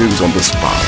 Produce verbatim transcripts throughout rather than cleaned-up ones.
News on the spot.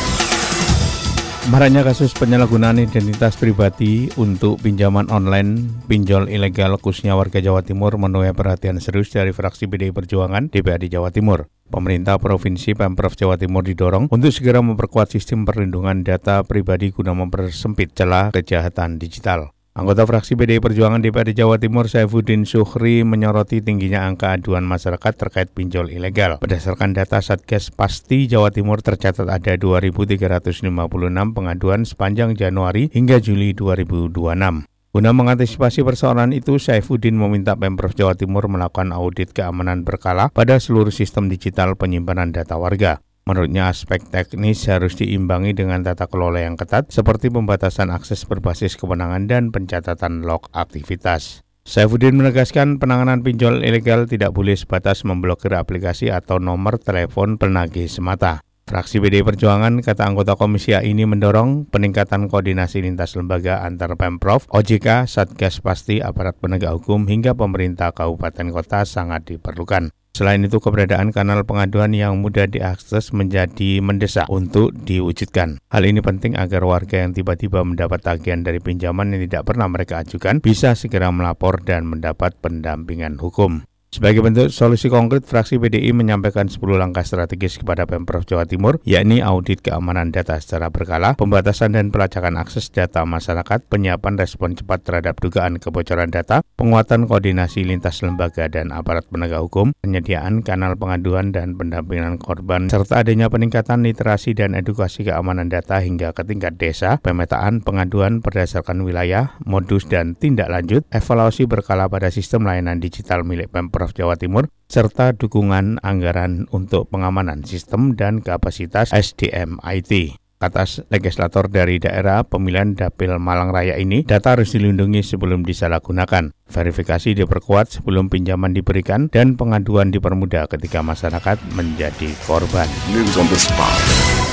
Maraknya kasus penyalahgunaan identitas pribadi untuk pinjaman online, pinjol ilegal khususnya warga Jawa Timur menuai perhatian serius dari fraksi P D I Perjuangan D P R D Jawa Timur. Pemerintah Provinsi Pemprov Jawa Timur didorong untuk segera memperkuat sistem perlindungan data pribadi guna mempersempit celah kejahatan digital. Anggota fraksi P D I Perjuangan D P R D Jawa Timur Saifuddin Syuhri menyoroti tingginya angka aduan masyarakat terkait pinjol ilegal. Berdasarkan data Satgas Pasti Jawa Timur tercatat ada dua ribu tiga ratus lima puluh enam pengaduan sepanjang Januari hingga Juli dua ribu dua puluh enam. Guna mengantisipasi persoalan itu, Saifuddin meminta Pemprov Jawa Timur melakukan audit keamanan berkala pada seluruh sistem digital penyimpanan data warga. Menurutnya, aspek teknis harus diimbangi dengan tata kelola yang ketat seperti pembatasan akses berbasis kewenangan dan pencatatan log aktivitas. Saifuddin menegaskan penanganan pinjol ilegal tidak boleh sebatas memblokir aplikasi atau nomor telepon penagih semata. Fraksi P D I Perjuangan, kata anggota Komisi A ini mendorong peningkatan koordinasi lintas lembaga antar Pemprov, O J K, Satgas Pasti, aparat penegak hukum hingga pemerintah kabupaten kota sangat diperlukan. Selain itu, keberadaan kanal pengaduan yang mudah diakses menjadi mendesak untuk diwujudkan. Hal ini penting agar warga yang tiba-tiba mendapat tagihan dari pinjaman yang tidak pernah mereka ajukan bisa segera melapor dan mendapat pendampingan hukum. Sebagai bentuk solusi konkret, fraksi P D I menyampaikan sepuluh langkah strategis kepada Pemprov Jawa Timur, yakni audit keamanan data secara berkala, pembatasan dan pelacakan akses data masyarakat, penyiapan respon cepat terhadap dugaan kebocoran data, penguatan koordinasi lintas lembaga dan aparat penegak hukum, penyediaan kanal pengaduan dan pendampingan korban, serta adanya peningkatan literasi dan edukasi keamanan data hingga ke tingkat desa, pemetaan pengaduan berdasarkan wilayah, modus dan tindak lanjut, evaluasi berkala pada sistem layanan digital milik Pemprov Jawa Timur, serta dukungan anggaran untuk pengamanan sistem dan kapasitas S D M I T. Kata legislator dari daerah pemilihan Dapil Malang Raya ini, data harus dilindungi sebelum disalahgunakan. Verifikasi diperkuat sebelum pinjaman diberikan dan pengaduan dipermudah ketika masyarakat menjadi korban. News on the spot.